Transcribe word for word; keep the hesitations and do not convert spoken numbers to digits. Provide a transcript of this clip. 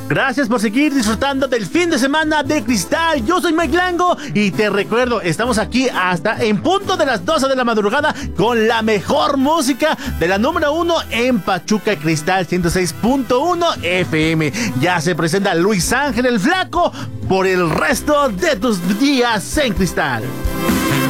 Gracias por seguir disfrutando del fin de semana de Cristal. Yo soy Mike Lango y te recuerdo, estamos aquí hasta en punto de las doce de la madrugada con la mejor música de la número uno en Pachuca, Cristal ciento seis punto uno F M. Ya se presenta Luis Ángel el Flaco por el resto de tus días en Cristal.